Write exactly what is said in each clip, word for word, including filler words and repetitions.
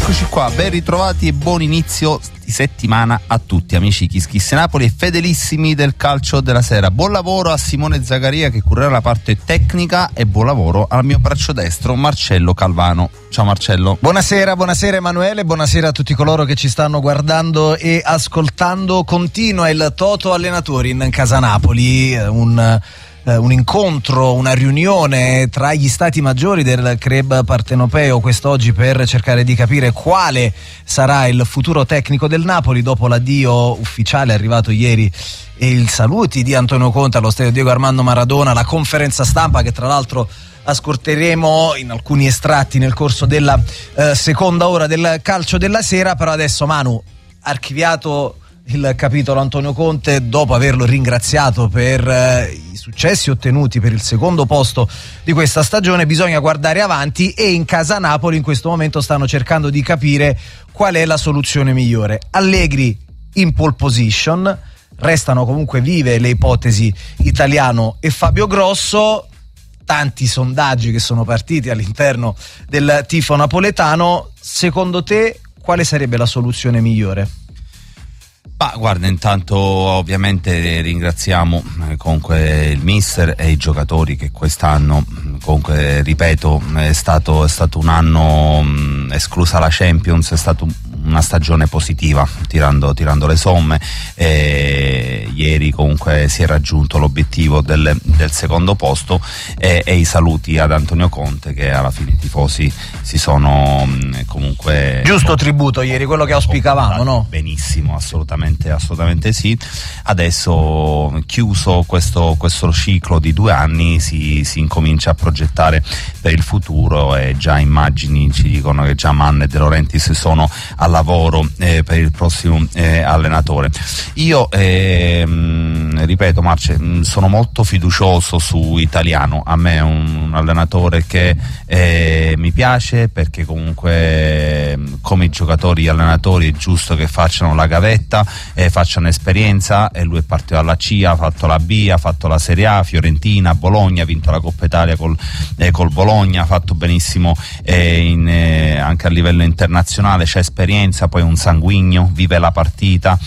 Eccoci qua, ben ritrovati e buon inizio di settimana a tutti amici Kiss Kiss Napoli e fedelissimi del calcio della sera. Buon lavoro a Simone Zaccaria che curerà la parte tecnica e buon lavoro al mio braccio destro Marcello Calvano. Ciao Marcello. Buonasera, buonasera Emanuele, buonasera a tutti coloro che ci stanno guardando e ascoltando. Continua il Toto Allenatori in casa Napoli, un un incontro, una riunione tra gli stati maggiori del club partenopeo quest'oggi per cercare di capire quale sarà il futuro tecnico del Napoli dopo l'addio ufficiale arrivato ieri e il saluti di Antonio Conte allo stadio Diego Armando Maradona, la conferenza stampa che tra l'altro ascolteremo in alcuni estratti nel corso della eh, seconda ora del calcio della sera. Però adesso Manu, archiviato il capitolo Antonio Conte, dopo averlo ringraziato per eh, i successi ottenuti per il secondo posto di questa stagione, bisogna guardare avanti e in casa Napoli in questo momento stanno cercando di capire qual è la soluzione migliore. Allegri in pole position, restano comunque vive le ipotesi Italiano e Fabio Grosso, tanti sondaggi che sono partiti all'interno del tifo napoletano. Secondo te quale sarebbe la soluzione migliore? Ma guarda, intanto ovviamente ringraziamo eh, comunque il mister e i giocatori che quest'anno, comunque ripeto, è stato, è stato un anno mh, esclusa la Champions, è stata una stagione positiva tirando, tirando le somme. E ieri comunque si è raggiunto l'obiettivo del, del secondo posto e, e i saluti ad Antonio Conte che alla fine i tifosi si sono mh, comunque giusto tributo ieri, quello che auspicavamo, no? Benissimo, assolutamente assolutamente sì. Adesso chiuso questo, questo ciclo di due anni si, si incomincia a progettare per il futuro e già immagini ci dicono che già Mann e De Laurentiis sono al lavoro eh, per il prossimo eh, allenatore. Io ehm, ripeto Marce, sono molto fiducioso su Italiano, a me è un, un allenatore che eh, mi piace perché comunque come i giocatori gli allenatori è giusto che facciano la gavetta, Eh, facciano esperienza, e lui è partito dalla C I A, ha fatto la B, ha fatto la Serie A, Fiorentina, Bologna, ha vinto la Coppa Italia col, eh, col Bologna, ha fatto benissimo eh, in, eh, anche a livello internazionale, c'è esperienza, poi è un sanguigno, vive la partita,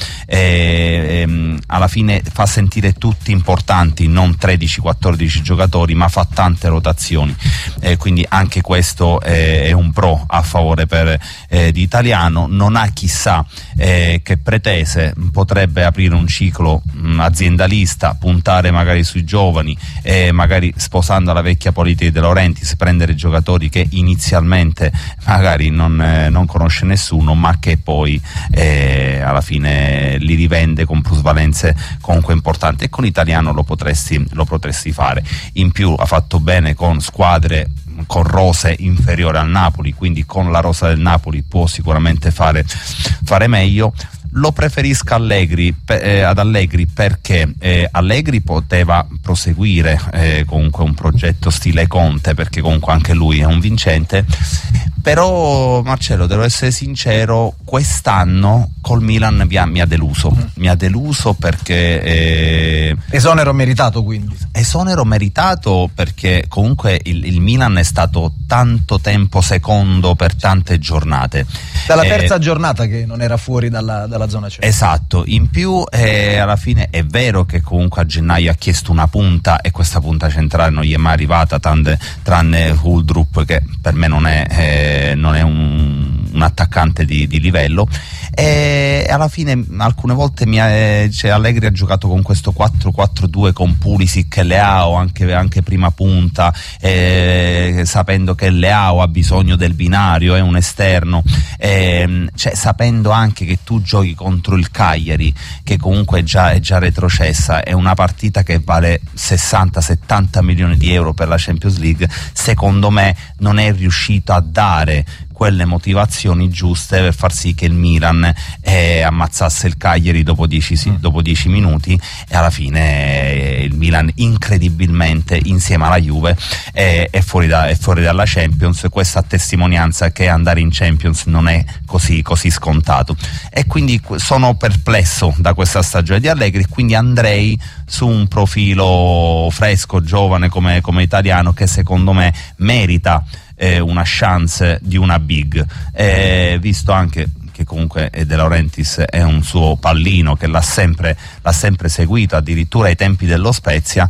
eh, ehm, alla fine fa sentire tutti importanti, non tredici quattordici giocatori, ma fa tante rotazioni, eh, quindi anche questo eh, è un pro a favore per, eh, di Italiano. Non ha chissà eh, che pretese, potrebbe aprire un ciclo mh, aziendalista, puntare magari sui giovani e magari sposando la vecchia politica di De Laurentiis prendere giocatori che inizialmente magari non, eh, non conosce nessuno ma che poi eh, alla fine li rivende con plusvalenze comunque importanti, e con Italiano lo potresti, lo potresti fare. In più ha fatto bene con squadre con rose inferiore al Napoli, quindi con la rosa del Napoli può sicuramente fare, fare meglio. Lo preferisco Allegri, eh, ad Allegri perché eh, Allegri poteva proseguire eh, comunque un progetto stile Conte, perché comunque anche lui è un vincente. Però Marcello, devo essere sincero, quest'anno col Milan mi ha, mi ha deluso mi ha deluso perché eh, esonero meritato, quindi esonero meritato perché comunque il, il Milan è stato tanto tempo secondo per tante giornate, dalla terza eh, giornata che non era fuori dalla, dalla zona centro. Esatto, in più eh, alla fine è vero che comunque a gennaio ha chiesto una punta e questa punta centrale non gli è mai arrivata, tranne, tranne Huldrup che per me non è eh, non è un, un attaccante di, di livello, e alla fine alcune volte mi ha, cioè Allegri ha giocato con questo quattro quattro due con Pulisic e Leao anche, anche prima punta, eh, sapendo che Leao ha bisogno del binario, è un esterno, eh, cioè sapendo anche che tu giochi contro il Cagliari che comunque è già, è già retrocessa, è una partita che vale sessanta settanta milioni di euro per la Champions League. Secondo me non è riuscito a dare quelle motivazioni giuste per far sì che il Milan eh, ammazzasse il Cagliari dopo dieci, sì, dopo dieci minuti, e alla fine eh, il Milan incredibilmente insieme alla Juve eh, è, fuori da, è fuori dalla Champions. Questa a testimonianza che andare in Champions non è così, così scontato, e quindi sono perplesso da questa stagione di Allegri, quindi andrei su un profilo fresco, giovane come, come Italiano, che secondo me merita eh, una chance di una big, eh, visto anche che comunque De Laurentiis è un suo pallino che l'ha sempre, l'ha sempre seguito, addirittura ai tempi dello Spezia,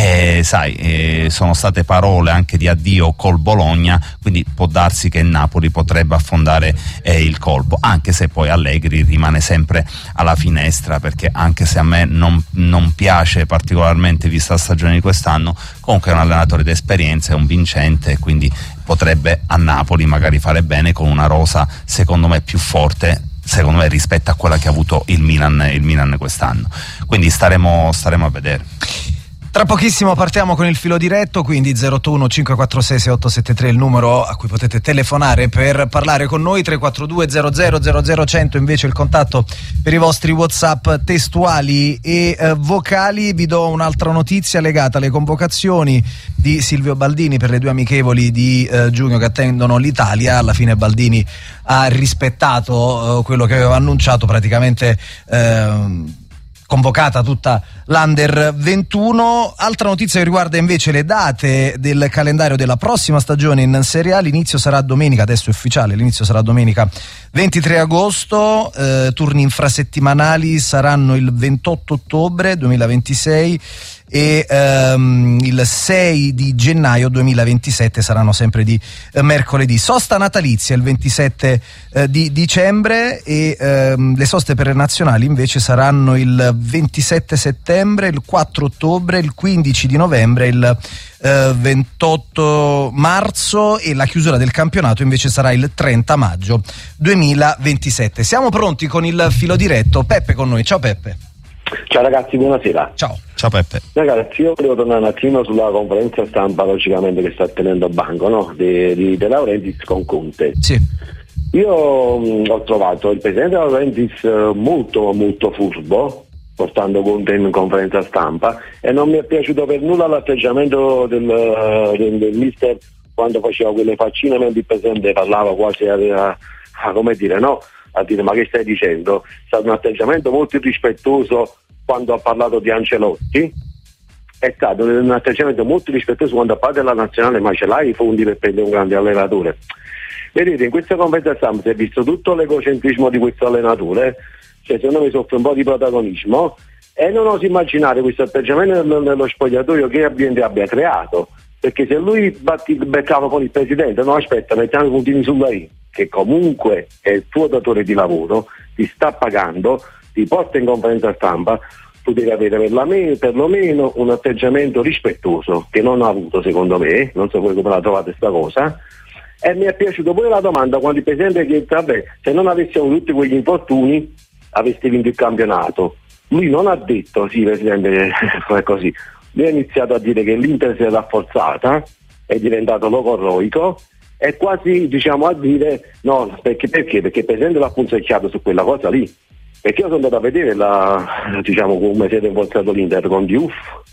e sai, eh, sono state parole anche di addio col Bologna, quindi può darsi che il Napoli potrebbe affondare eh, il colpo, anche se poi Allegri rimane sempre alla finestra, perché anche se a me non, non piace particolarmente vista la stagione di quest'anno, comunque è un allenatore d'esperienza, è un vincente, quindi potrebbe a Napoli magari fare bene con una rosa secondo me più forte, secondo me, rispetto a quella che ha avuto il Milan, il Milan quest'anno. Quindi staremo, staremo a vedere. Tra pochissimo partiamo con il filo diretto, quindi zero otto uno cinque quattro sei sei otto sette tre il numero a cui potete telefonare per parlare con noi, tre quattro due zero zero zero zero cento invece il contatto per i vostri WhatsApp testuali e eh, vocali. Vi do un'altra notizia legata alle convocazioni di Silvio Baldini per le due amichevoli di eh, giugno che attendono l'Italia. Alla fine Baldini ha rispettato eh, quello che aveva annunciato, praticamente eh, convocata tutta l'Under ventuno. Altra notizia che riguarda invece le date del calendario della prossima stagione in Serie A: l'inizio sarà domenica, adesso è ufficiale, l'inizio sarà domenica ventitré agosto, eh, turni infrasettimanali saranno il ventotto ottobre duemilaventisei e ehm, il sei di gennaio duemilaventisette, saranno sempre di eh, mercoledì. Sosta natalizia il ventisette eh, di dicembre e ehm, le soste per le nazionali invece saranno il ventisette settembre, il quattro ottobre, il quindici di novembre, il eh, ventotto marzo, e la chiusura del campionato invece sarà il trenta maggio duemilaventisette. Siamo pronti con il filo diretto. Peppe con noi. Ciao Peppe. Ciao ragazzi, buonasera. Ciao. Ciao Peppe. Ragazzi, io volevo tornare un attimo sulla conferenza stampa, logicamente, che sta tenendo banco, no? Di, di De Laurentiis con Conte. Sì. Io mh, ho trovato il presidente De Laurentiis uh, molto molto furbo, portando Conte in conferenza stampa, e non mi è piaciuto per nulla l'atteggiamento del, uh, del, del mister quando faceva quelle faccine, mentre il presidente parlava quasi a, a, a come dire, no? A dire ma che stai dicendo? È stato un atteggiamento molto irrispettoso quando ha parlato di Ancelotti, è stato un atteggiamento molto rispettoso quando ha parlato della nazionale, ma ce l'hai i fondi per prendere un grande allenatore. Vedete, in questa conferenza stampa si è visto tutto l'egocentrismo di questo allenatore, cioè secondo me soffre un po' di protagonismo, e non oso immaginare questo atteggiamento nello, nello spogliatoio che ambiente abbia creato, perché se lui batti, beccava con il presidente, no aspetta, mettiamo i puntini sulla I, che comunque è il tuo datore di lavoro, ti sta pagando, ti porta in conferenza stampa, tu devi avere per la me, perlomeno un atteggiamento rispettoso, che non ha avuto secondo me, non so voi come la trovate sta cosa. E mi è piaciuta pure la domanda quando il presidente ha detto vabbè, se non avessi avuto tutti quegli infortuni avresti vinto il campionato. Lui non ha detto sì presidente è così, lui ha iniziato a dire che l'Inter si è rafforzata, è diventato logorroico, e quasi diciamo a dire no, perché perché? Perché il presidente l'ha punzecchiato su quella cosa lì. Perché io sono andato a vedere la, diciamo come siete incontrato l'Inter con Diouf,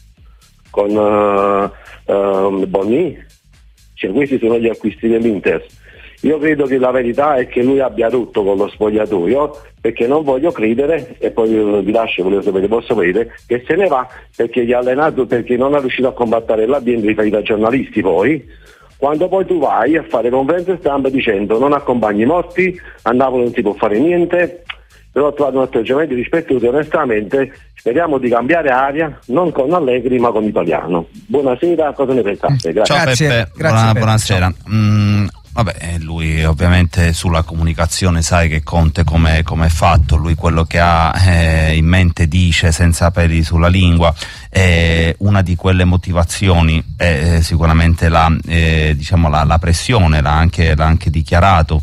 con uh, uh, Bonni, cioè questi sono gli acquisti dell'Inter. Io credo che la verità è che lui abbia rotto con lo spogliatoio, perché non voglio credere, e poi vi lascio, volevo sapere, posso vedere, che se ne va perché gli ha allenato, perché non è riuscito a combattere l'ambiente di fare da giornalisti poi, quando poi tu vai a fare conferenze stampa dicendo non accompagni i morti, a Napoli non si può fare niente. Però ho trovato un atteggiamento rispettoso e onestamente speriamo di cambiare aria, non con Allegri ma con Italiano. Buonasera, cosa ne pensate? Grazie. Ciao Grazie, Peppe, grazie, buona, Peppe. buonasera. Mm, vabbè, lui ovviamente sulla comunicazione sai che Conte come è fatto, lui quello che ha eh, in mente dice senza peli sulla lingua. Eh, una di quelle motivazioni è eh, sicuramente la, eh, diciamo la, la pressione, l'ha anche, l'ha anche dichiarato.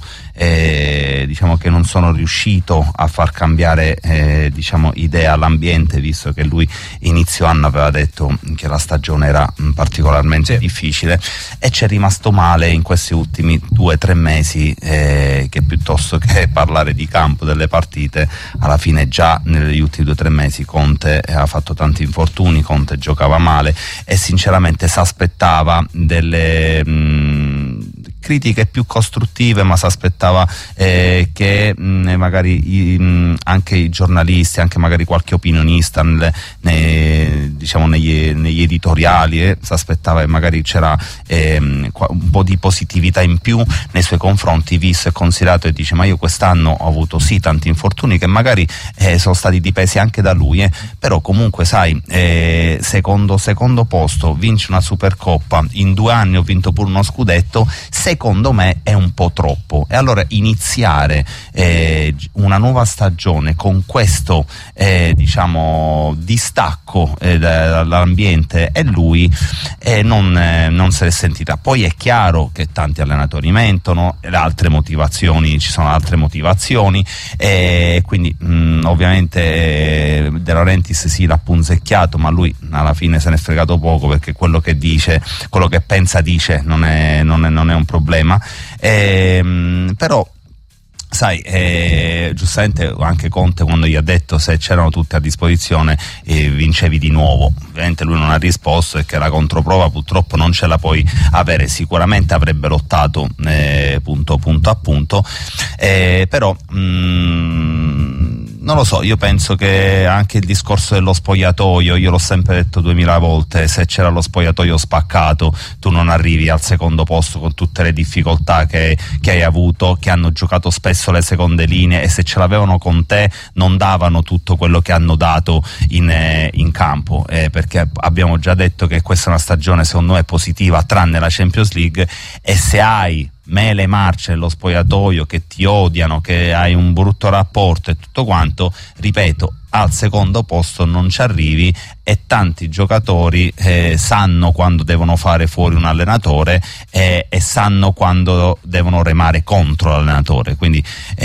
Eh, diciamo che non sono riuscito a far cambiare eh, diciamo idea all'ambiente, visto che lui inizio anno aveva detto che la stagione era mh, particolarmente sì. difficile, e ci è rimasto male in questi ultimi due o tre mesi eh, che piuttosto che parlare di campo, delle partite, alla fine già negli ultimi due o tre mesi Conte ha fatto tanti infortuni, Conte giocava male e sinceramente si aspettava delle mh, critiche più costruttive, ma si aspettava eh, che mh, magari i, mh, anche i giornalisti, anche magari qualche opinionista nelle, ne, diciamo negli, negli editoriali eh, si aspettava che magari c'era eh, un po' di positività in più nei suoi confronti, visto e considerato, e dice: ma io quest'anno ho avuto sì tanti infortuni che magari eh, sono stati dipesi anche da lui, eh, però comunque sai, eh, secondo, secondo posto, vince una Supercoppa, in due anni ho vinto pure uno scudetto, secondo me è un po' troppo. E allora iniziare eh, una nuova stagione con questo eh, diciamo distacco eh, dall'ambiente e lui eh, non, eh, non se l'è sentita. Poi è chiaro che tanti allenatori mentono, le altre motivazioni, ci sono altre motivazioni, e quindi mh, ovviamente eh, De Laurentiis sì l'ha punzecchiato, ma lui alla fine se ne è fregato poco, perché quello che dice, quello che pensa dice, non è, non è, non è un problema. E, mh, però sai, eh, giustamente anche Conte, quando gli ha detto se c'erano tutti a disposizione eh, vincevi di nuovo, ovviamente lui non ha risposto, e che la controprova purtroppo non ce la puoi avere. Sicuramente avrebbe lottato eh, punto punto a punto, eh, però mh, non lo so, io penso che anche il discorso dello spogliatoio, io l'ho sempre detto duemila volte, se c'era lo spogliatoio spaccato tu non arrivi al secondo posto con tutte le difficoltà che, che hai avuto, che hanno giocato spesso le seconde linee, e se ce l'avevano con te non davano tutto quello che hanno dato in, eh, in campo, eh, perché abbiamo già detto che questa è una stagione secondo me positiva, tranne la Champions League, e se hai mele marce nello spogliatoio che ti odiano, che hai un brutto rapporto e tutto quanto, ripeto, al secondo posto non ci arrivi, e tanti giocatori eh, sanno quando devono fare fuori un allenatore eh, e sanno quando devono remare contro l'allenatore, quindi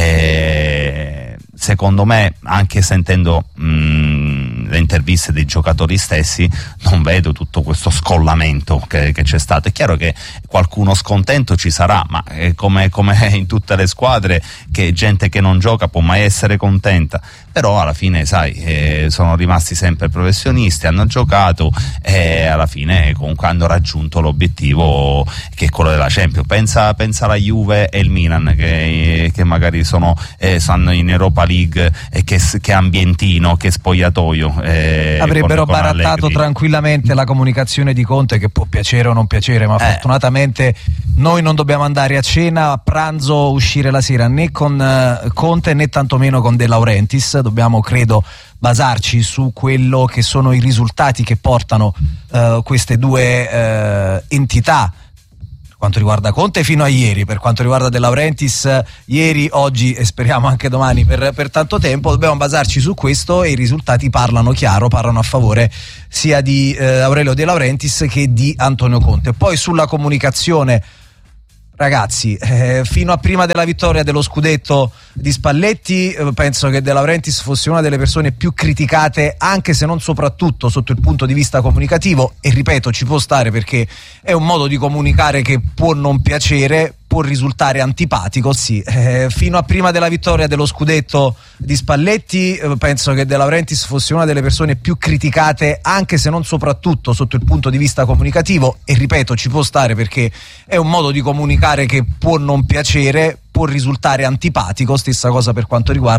eh, secondo me, anche sentendo mh, le interviste dei giocatori stessi, non vedo tutto questo scollamento che, che c'è stato. È chiaro che qualcuno scontento ci sarà, ma è come, come in tutte le squadre, che gente che non gioca può mai essere contenta, però alla fine sai, eh, sono rimasti sempre professionisti, hanno giocato e alla fine comunque hanno raggiunto l'obiettivo che è quello della Champions. Pensa, pensa alla Juve e il Milan che, che magari sono eh, stanno in Europa League, e che, che ambientino, che spogliatoio eh, avrebbero con, con barattato Allegri tranquillamente la comunicazione di Conte, che può piacere o non piacere, ma eh. fortunatamente noi non dobbiamo andare a cena, a pranzo, uscire la sera né con uh, Conte né tantomeno con De Laurentiis. Dobbiamo, credo, basarci su quello che sono i risultati che portano uh, queste due uh, entità. Per quanto riguarda Conte fino a ieri, per quanto riguarda De Laurentiis ieri, oggi e speriamo anche domani per, per tanto tempo, dobbiamo basarci su questo, e i risultati parlano chiaro, parlano a favore sia di eh, Aurelio De Laurentiis che di Antonio Conte. Poi sulla comunicazione, ragazzi, eh, fino a prima della vittoria dello scudetto di Spalletti, eh, penso che De Laurentiis fosse una delle persone più criticate, anche se non soprattutto sotto il punto di vista comunicativo, e ripeto, ci può stare, perché è un modo di comunicare che può non piacere, può risultare antipatico, sì. Eh, fino a prima della vittoria dello scudetto di Spalletti, eh, penso che De Laurentiis fosse una delle persone più criticate, anche se non soprattutto sotto il punto di vista comunicativo, e ripeto, ci può stare, perché è un modo di comunicare che può non piacere, può risultare antipatico. Stessa cosa per quanto riguarda